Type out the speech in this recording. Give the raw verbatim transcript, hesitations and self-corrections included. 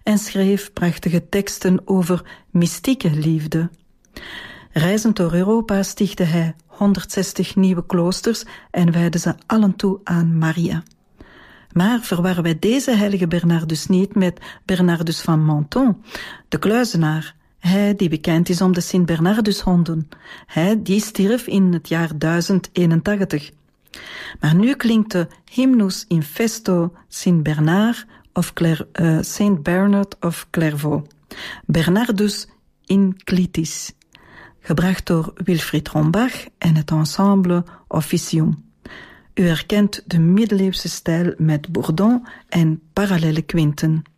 en schreef prachtige teksten over mystieke liefde. Reizend door Europa stichtte hij honderdzestig nieuwe kloosters en wijdde ze allen toe aan Maria. Maar verwarren wij deze heilige Bernardus niet met Bernardus van Menthon, de kluizenaar. Hij die bekend is om de Sint-Bernardus-honden. Hij die stierf in het jaar duizend eenentachtig. Maar nu klinkt de hymnus in festo Sint Bernard of Clair, uh, Saint Bernard of Clairvaux. Bernardus in Clitis. Gebracht door Wilfried Rombach en het ensemble Officium. U herkent de middeleeuwse stijl met bourdon en parallele kwinten.